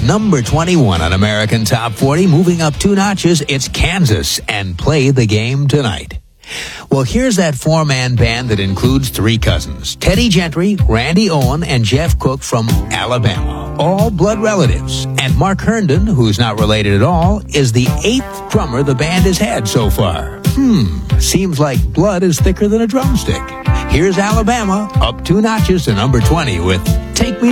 number 21 on American Top 40. Moving up 2 notches, it's Kansas and Play the Game Tonight. Well, here's that 4-man band that includes 3 cousins, Teddy Gentry, Randy Owen, and Jeff Cook from Alabama, all blood relatives. And Mark Herndon, who's not related at all, is the 8th drummer the band has had so far. Seems like blood is thicker than a drumstick. Here's Alabama, up 2 notches to number 20 with Take Me